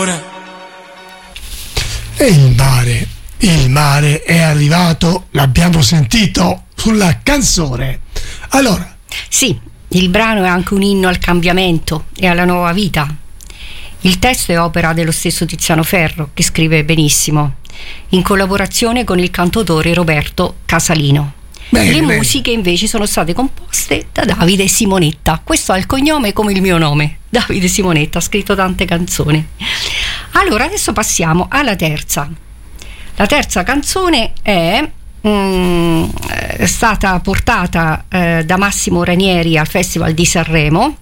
E il mare è arrivato, l'abbiamo sentito sulla canzone. Allora, sì, il brano è anche un inno al cambiamento e alla nuova vita. Il testo è opera dello stesso Tiziano Ferro, che scrive benissimo, in collaborazione con il cantautore Roberto Casalino. Le musiche invece sono state composte da Davide Simonetta. Questo ha il cognome come il mio nome, Davide Simonetta, ha scritto tante canzoni. Allora adesso passiamo alla terza. La terza canzone è stata portata da Massimo Ranieri al Festival di Sanremo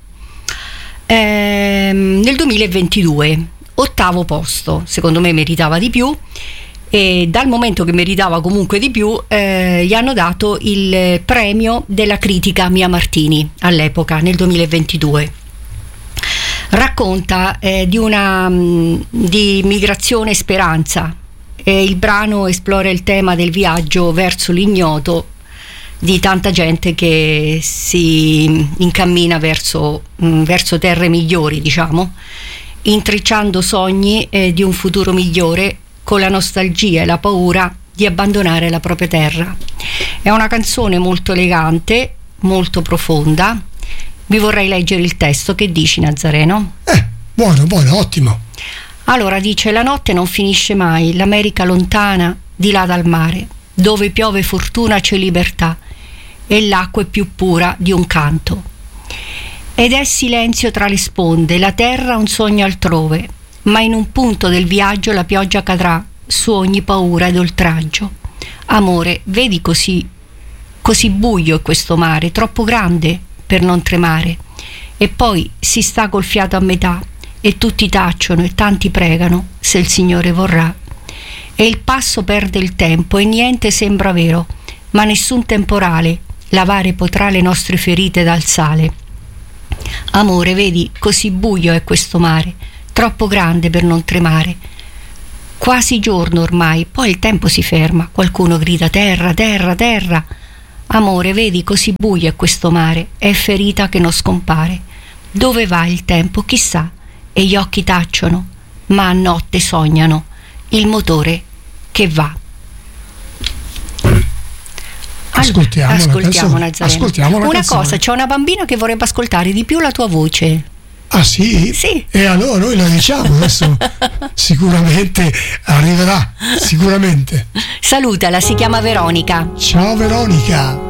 nel 2022, 8° posto. Secondo me meritava di più, e dal momento che meritava comunque di più gli hanno dato il premio della critica Mia Martini all'epoca, nel 2022. Racconta di migrazione e speranza. Il brano esplora il tema del viaggio verso l'ignoto di tanta gente che si incammina verso terre migliori, diciamo, intrecciando sogni di un futuro migliore con la nostalgia e la paura di abbandonare la propria terra. È una canzone molto elegante, molto profonda. Vi vorrei leggere il testo. Che dici, Nazareno? Buono, ottimo. Allora dice: la notte non finisce mai, l'America lontana di là dal mare, dove piove fortuna c'è libertà e l'acqua è più pura di un canto. Ed è silenzio tra le sponde, la terra un sogno altrove, ma in un punto del viaggio la pioggia cadrà su ogni paura ed oltraggio. Amore, vedi così buio è questo mare, troppo grande per non tremare, e poi si sta col fiato a metà e tutti tacciono e tanti pregano se il Signore vorrà, e il passo perde il tempo e niente sembra vero, ma nessun temporale lavare potrà le nostre ferite dal sale. Amore, vedi così buio è questo mare, troppo grande per non tremare, quasi giorno ormai, poi il tempo si ferma, qualcuno grida terra, terra, terra. Amore, vedi così buio è questo mare, è ferita che non scompare. Dove va il tempo chissà, e gli occhi tacciono, ma a notte sognano il motore che va. Ascoltiamo Nazareno. Una canzone. cosa, c'è una bambina che vorrebbe ascoltare di più la tua voce. Ah sì? Sì. E allora noi la diciamo adesso. Sicuramente arriverà, sicuramente. Salutala, si chiama Veronica. Ciao Veronica.